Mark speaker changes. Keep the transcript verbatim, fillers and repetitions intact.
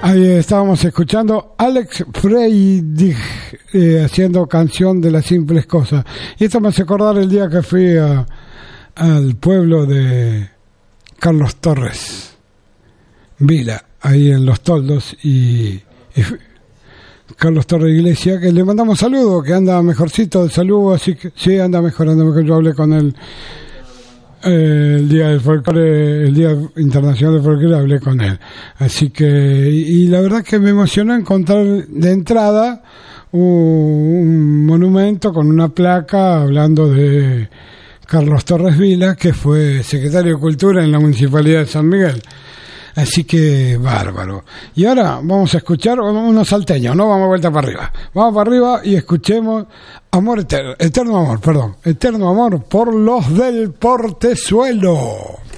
Speaker 1: Ahí estábamos escuchando Alex Freydig eh, haciendo Canción de las Simples Cosas. Y esto me hace acordar el día que fui a, al pueblo de Carlos Torres Vila, ahí en Los Toldos, y, y Carlos Torres Iglesia, que le mandamos saludos, que anda mejorcito de salud, así que sí, anda mejor, anda mejor. Yo hablé con él eh, el día del folclore, el día internacional del folclore, hablé con él, así que, y, y la verdad que me emocionó encontrar de entrada un, un monumento con una placa hablando de Carlos Torres Vila, que fue secretario de Cultura en la Municipalidad de San Miguel. Así que bárbaro. Y ahora vamos a escuchar unos salteños, ¿no? Vamos vuelta para arriba. Vamos para arriba y escuchemos Amor Eterno, Eterno Amor, perdón. Eterno Amor por los del Portezuelo.